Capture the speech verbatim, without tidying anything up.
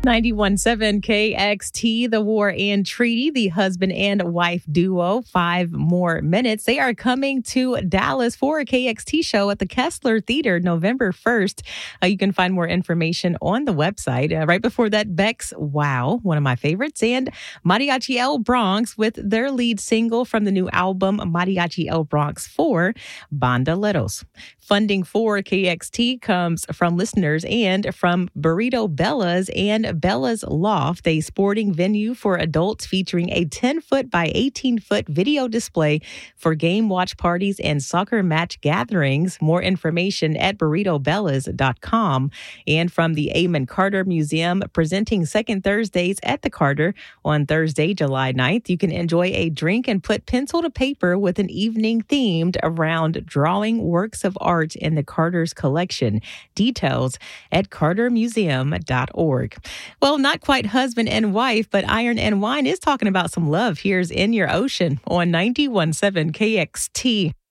ninety-one point seven K X T, The War and Treaty, the husband and wife duo. Five more minutes. They are coming to Dallas for a K X T show at the Kessler Theater November first. Uh, you can find more information on the website. Uh, right before that, Beck's Wow, one of my favorites, and Mariachi El Bronx with their lead single from the new album Mariachi El Bronx four, Bandoleros. Funding for K X T comes from listeners and from Burrito Bella's and Bella's Loft, a sporting venue for adults featuring a ten-foot by eighteen-foot video display for game watch parties and soccer match gatherings. More information at burrito bellas dot com. And from the Amon Carter Museum, presenting second Thursdays at the Carter on Thursday, July ninth. You can enjoy a drink and put pencil to paper with an evening themed around drawing works of art in the Carter's collection. Details at carter museum dot org. Well, not quite husband and wife, but Iron and Wine is talking about some love. Here's In Your Ocean on ninety-one point seven K X T.